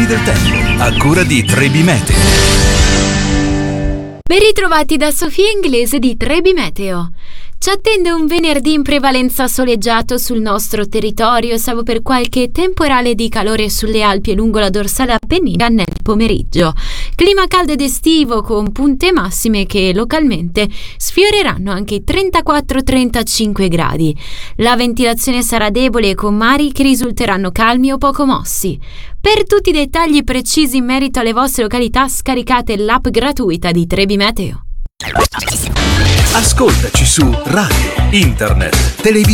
previsioni del tempo, a cura di Trebi Meteo. Ben ritrovati da Sofia Inglese di Trebi Meteo. Ci attende un venerdì in prevalenza soleggiato sul nostro territorio, salvo per qualche temporale di calore sulle Alpi e lungo la dorsale appenninica nel pomeriggio. Clima caldo ed estivo con punte massime che localmente sfioreranno anche i 34-35 gradi. La ventilazione sarà debole con mari che risulteranno calmi o poco mossi. Per tutti i dettagli precisi in merito alle vostre località scaricate l'app gratuita di Trebi Meteo. Ascoltaci su radio, internet, televisione